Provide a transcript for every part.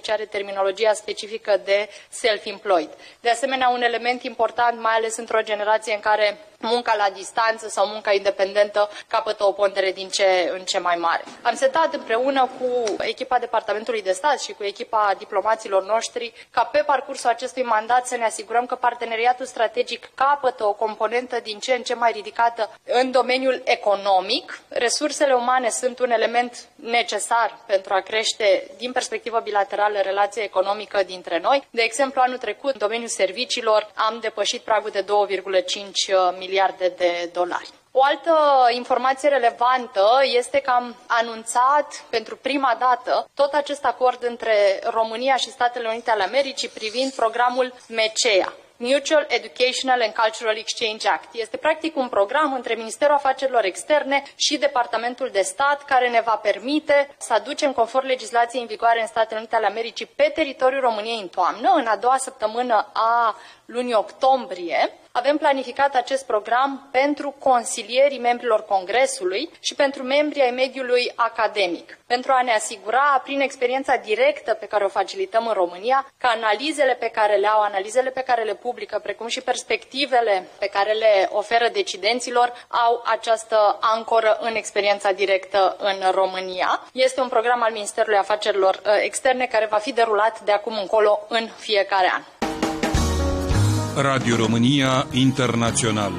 ce are terminologia specifică de self-employed. De asemenea, un element important, mai ales într-o generație în care munca la distanță sau munca independentă capătă o pondere din ce în ce mai mare. Am setat împreună cu echipa Departamentului de Stat și cu echipa diplomaților noștri ca pe parcursul acestui mandat să ne asigurăm că parteneriatul strategic capătă o componentă din ce în ce mai ridicată în domeniul economic. Resursele umane sunt un element necesar pentru a crește din perspectivă bilaterală relația economică dintre noi. De exemplu, anul trecut, în domeniul serviciilor, am depășit pragul de 2,5 miliarde de dolari. O altă informație relevantă este că am anunțat pentru prima dată tot acest acord între România și Statele Unite ale Americii privind programul MECEA, Mutual Educational and Cultural Exchange Act. Este practic un program între Ministerul Afacerilor Externe și Departamentul de Stat care ne va permite să aducem conform legislației în vigoare în Statele Unite ale Americii pe teritoriul României în toamnă, în a doua săptămână a lunii octombrie. Avem planificat acest program pentru consilierii membrilor Congresului și pentru membrii ai mediului academic, pentru a ne asigura, prin experiența directă pe care o facilităm în România, că analizele pe care le au, analizele pe care le publică, precum și perspectivele pe care le oferă decidenților, au această ancoră în experiența directă în România. Este un program al Ministerului Afacerilor Externe care va fi derulat de acum încolo în fiecare an. Radio România Internațional.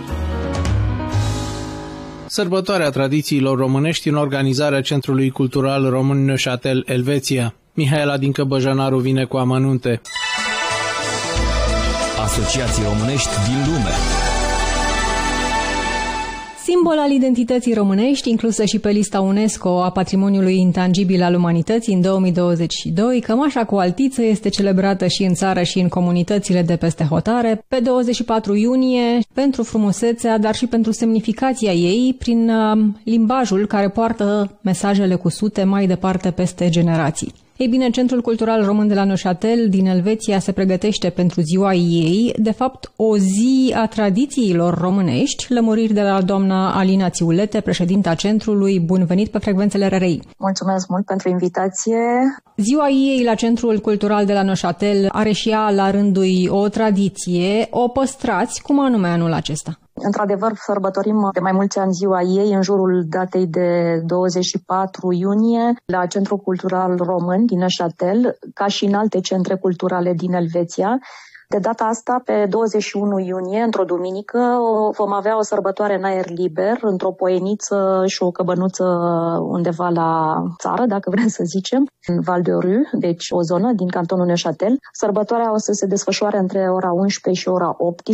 Sărbătoarea tradițiilor românești în organizarea Centrului Cultural Român Neuchâtel, Elveția. Mihaela Dincă Băjănaru vine cu amănunte. Asociații românești din lume. Simbol al identității românești, inclusă și pe lista UNESCO a patrimoniului intangibil al umanității în 2022, cămașa cu altiță este celebrată și în țară și în comunitățile de peste hotare pe 24 iunie pentru frumusețea, dar și pentru semnificația ei prin limbajul care poartă mesajele cusute mai departe peste generații. Ei bine, Centrul Cultural Român de la Neuchâtel din Elveția se pregătește pentru ziua ei, de fapt o zi a tradițiilor românești. Lămuriri de la doamna Alina Țiulete, președinta centrului. Bun venit pe frecvențele RRI. Mulțumesc mult pentru invitație. Ziua ei la Centrul Cultural de la Neuchâtel are și ea la rândul ei o tradiție. O păstrați, cum anume anul acesta? Într-adevăr, sărbătorim de mai mulți ani ziua ei în jurul datei de 24 iunie la Centrul Cultural Român din Neuchâtel, ca și în alte centre culturale din Elveția. De data asta, pe 21 iunie, într-o duminică, vom avea o sărbătoare în aer liber, într-o poieniță și o căbănuță undeva la țară, dacă vrem să zicem, în Val de Rue, deci o zonă din cantonul Neuchâtel. Sărbătoarea o să se desfășoare între ora 11 și ora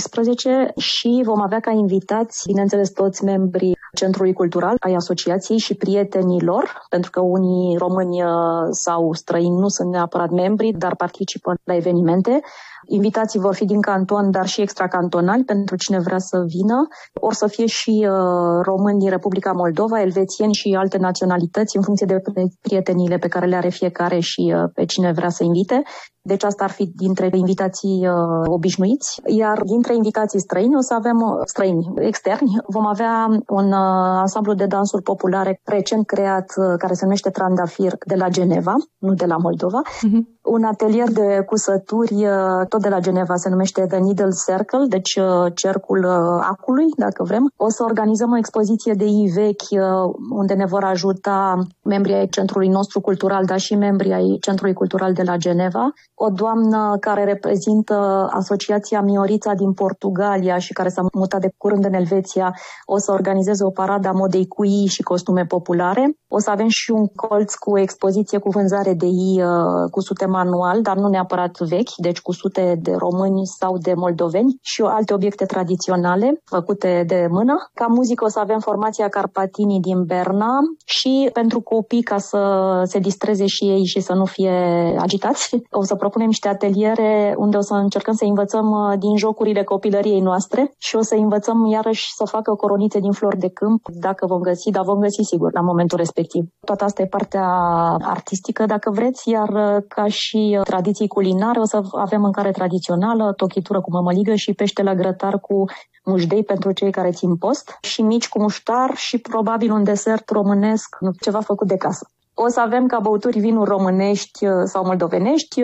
18 și vom avea ca invitați, bineînțeles, toți membrii Centrului Cultural, ai asociației și prietenilor, pentru că unii români sau străini nu sunt neapărat membri, dar participă la evenimente. Invitații vor fi din canton, dar și extracantonali, pentru cine vrea să vină. Or să fie și români din Republica Moldova, elvețieni și alte naționalități, în funcție de prietenile pe care le are fiecare și pe cine vrea să invite. Deci asta ar fi dintre invitații obișnuiți. Iar dintre invitații străini o să avem externi. Vom avea un ansamblu de dansuri populare recent creat, care se numește Trandafir, de la Geneva, nu de la Moldova. Un atelier de cusături, tot de la Geneva, se numește The Needle Circle, deci cercul acului, dacă vrem. O să organizăm o expoziție de ii vechi, unde ne vor ajuta membrii ai centrului nostru cultural, dar și membrii ai Centrului Cultural de la Geneva. O doamnă care reprezintă Asociația Miorița din Portugalia și care s-a mutat de curând în Elveția, o să organizeze o paradă a modei cu ii și costume populare. O să avem și un colț cu expoziție cu vânzare de ii cusute manual, dar nu neapărat vechi, deci cusute de români sau de moldoveni și alte obiecte tradiționale făcute de mână. Ca muzică o să avem formația Carpatini din Berna și pentru copii, ca să se distreze și ei și să nu fie agitați, o să propunem niște ateliere unde o să încercăm să învățăm din jocurile copilăriei noastre și o să învățăm iarăși să facă coronițe din flori de câmp, dacă vom găsi, dar vom găsi sigur la momentul respectiv. Toată asta e partea artistică, dacă vreți, iar ca și tradiții culinare o să avem mâncare tradițională, tochitură cu mămăligă și pește la grătar cu mușdei pentru cei care țin post și mici cu muștar și probabil un desert românesc, ceva făcut de casă. O să avem ca băuturi vinuri românești sau moldovenești,